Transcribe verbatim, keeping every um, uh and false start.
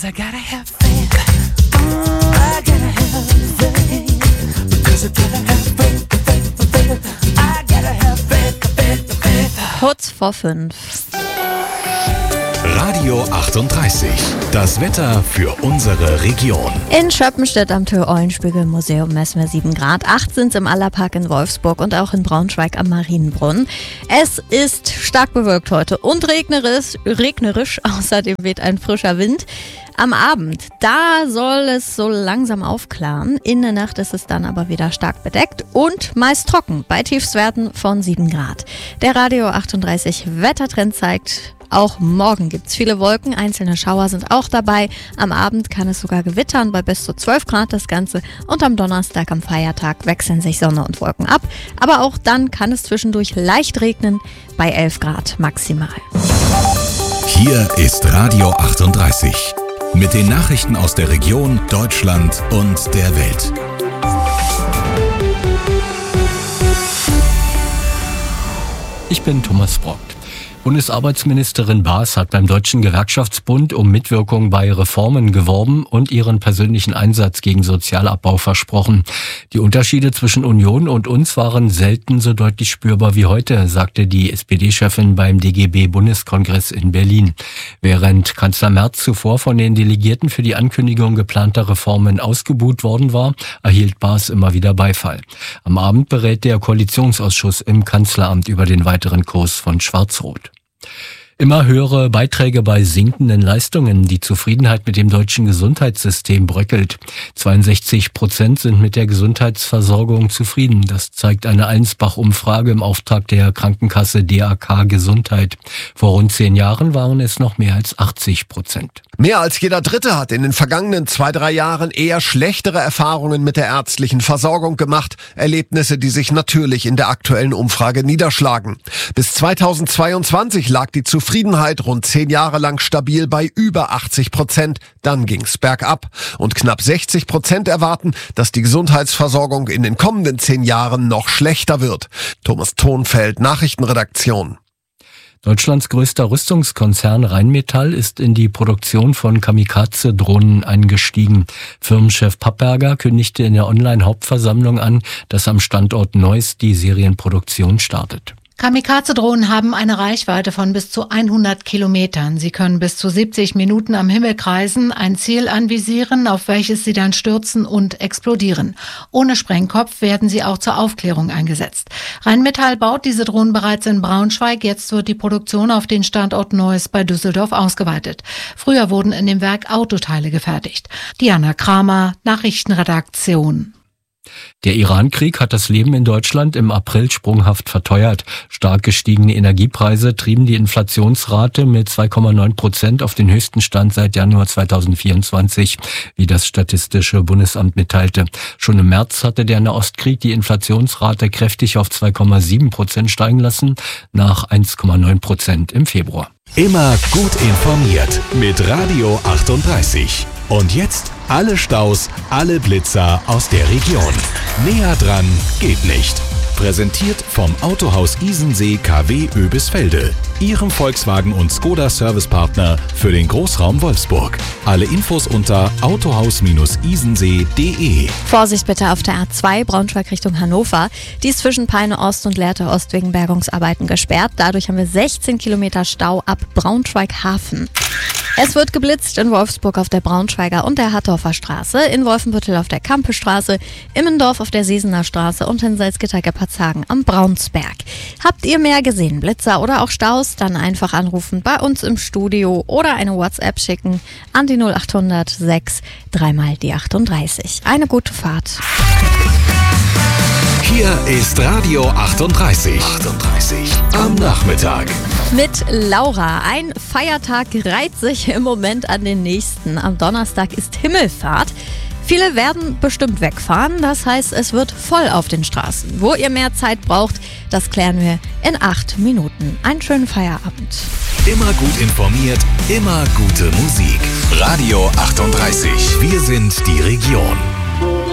'cause I gotta have faith. I gotta have faith, because I gotta have faith, faith, faith. I gotta have faith, faith, faith. Kurz vor fünf. Radio achtunddreißig. Das Wetter für unsere Region. In Schöppenstedt am Tür-Eulenspiegel-Museum messen wir sieben Grad. acht sind es im Allerpark in Wolfsburg und auch in Braunschweig am Marienbrunnen. Es ist stark bewölkt heute und regnerisch. regnerisch. Außerdem weht ein frischer Wind. Am Abend, da soll es so langsam aufklaren. In der Nacht ist es dann aber wieder stark bedeckt und meist trocken bei Tiefstwerten von sieben Grad. Der Radio achtunddreißig Wettertrend zeigt, auch morgen gibt es viele Wolken, einzelne Schauer sind auch dabei. Am Abend kann es sogar gewittern bei bis zu zwölf Grad das Ganze. Und am Donnerstag, am Feiertag, wechseln sich Sonne und Wolken ab. Aber auch dann kann es zwischendurch leicht regnen bei elf Grad maximal. Hier ist Radio achtunddreißig. Mit den Nachrichten aus der Region, Deutschland und der Welt. Ich bin Thomas Brock. Bundesarbeitsministerin Baas hat beim Deutschen Gewerkschaftsbund um Mitwirkung bei Reformen geworben und ihren persönlichen Einsatz gegen Sozialabbau versprochen. Die Unterschiede zwischen Union und uns waren selten so deutlich spürbar wie heute, sagte die S P D-Chefin beim D G B-Bundeskongress in Berlin. Während Kanzler Merz zuvor von den Delegierten für die Ankündigung geplanter Reformen ausgebuht worden war, erhielt Baas immer wieder Beifall. Am Abend berät der Koalitionsausschuss im Kanzleramt über den weiteren Kurs von Schwarz-Rot. Immer höhere Beiträge bei sinkenden Leistungen. Die Zufriedenheit mit dem deutschen Gesundheitssystem bröckelt. zweiundsechzig Prozent sind mit der Gesundheitsversorgung zufrieden. Das zeigt eine Allensbach-Umfrage im Auftrag der Krankenkasse D A K Gesundheit. Vor rund zehn Jahren waren es noch mehr als achtzig Prozent. Mehr als jeder Dritte hat in den vergangenen zwei, drei Jahren eher schlechtere Erfahrungen mit der ärztlichen Versorgung gemacht. Erlebnisse, die sich natürlich in der aktuellen Umfrage niederschlagen. Bis zweitausendzweiundzwanzig lag die Zufriedenheit rund zehn Jahre lang stabil bei über achtzig Prozent. Dann ging's bergab. Und knapp sechzig Prozent erwarten, dass die Gesundheitsversorgung in den kommenden zehn Jahren noch schlechter wird. Thomas Thonfeld, Nachrichtenredaktion. Deutschlands größter Rüstungskonzern Rheinmetall ist in die Produktion von Kamikaze-Drohnen eingestiegen. Firmenchef Papperger kündigte in der Online-Hauptversammlung an, dass am Standort Neuss die Serienproduktion startet. Kamikaze-Drohnen haben eine Reichweite von bis zu hundert Kilometern. Sie können bis zu siebzig Minuten am Himmel kreisen, ein Ziel anvisieren, auf welches sie dann stürzen und explodieren. Ohne Sprengkopf werden sie auch zur Aufklärung eingesetzt. Rheinmetall baut diese Drohnen bereits in Braunschweig. Jetzt wird die Produktion auf den Standort Neuss bei Düsseldorf ausgeweitet. Früher wurden in dem Werk Autoteile gefertigt. Diana Kramer, Nachrichtenredaktion. Der Iran-Krieg hat das Leben in Deutschland im April sprunghaft verteuert. Stark gestiegene Energiepreise trieben die Inflationsrate mit zwei Komma neun Prozent auf den höchsten Stand seit Januar zweitausendvierundzwanzig, wie das Statistische Bundesamt mitteilte. Schon im März hatte der Nahostkrieg die Inflationsrate kräftig auf zwei Komma sieben Prozent steigen lassen, nach eins Komma neun Prozent im Februar. Immer gut informiert mit Radio achtunddreißig. Und jetzt alle Staus, alle Blitzer aus der Region. Näher dran geht nicht. Präsentiert vom Autohaus Isensee K W Oebisfelde, Ihrem Volkswagen- und Skoda-Servicepartner für den Großraum Wolfsburg. Alle Infos unter autohaus isensee punkt de. Vorsicht bitte auf der A zwei Braunschweig Richtung Hannover. Die ist zwischen Peine Ost und Lehrte Ost wegen Bergungsarbeiten gesperrt. Dadurch haben wir sechzehn Kilometer Stau ab Braunschweig Hafen. Es wird geblitzt in Wolfsburg auf der Braunschweiger und der Hattorfer Straße, in Wolfenbüttel auf der Kampestraße, Immendorf auf der Sesener Straße und in Salzgitter-Geppershagen am Braunsberg. Habt ihr mehr gesehen, Blitzer oder auch Staus? Dann einfach anrufen bei uns im Studio oder eine WhatsApp schicken an die null acht hundert sechs dreimal die achtunddreißig. Eine gute Fahrt. Hier ist Radio achtunddreißig. achtunddreißig am Nachmittag. Mit Laura. Ein Feiertag reiht sich im Moment an den nächsten. Am Donnerstag ist Himmelfahrt. Viele werden bestimmt wegfahren, das heißt, es wird voll auf den Straßen. Wo ihr mehr Zeit braucht, das klären wir in acht Minuten. Einen schönen Feierabend. Immer gut informiert, immer gute Musik. Radio achtunddreißig. Wir sind die Region.